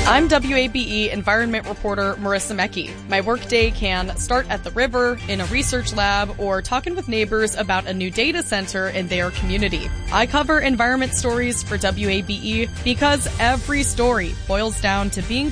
I'm WABE environment reporter Marissa Mecki. My workday can start at the river, in a research lab, or talking with neighbors about a new data center in their community. I cover environment stories for WABE because every story boils down to being